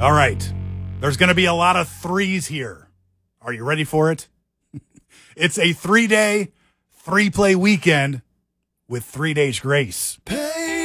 All right. There's going to be a lot of threes here. Are you ready for it? It's a 3-day, 3-play weekend with 3 days grace.